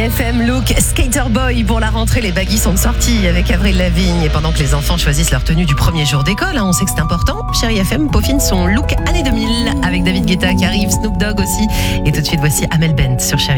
FM, look Skater Boy pour la rentrée. Les baggies sont sortis avec Avril Lavigne. Et pendant que les enfants choisissent leur tenue du premier jour d'école, on sait que c'est important, Chérie FM peaufine son look année 2000 avec David Guetta qui arrive, Snoop Dogg aussi. Et tout de suite, voici Amel Bent sur Chérie.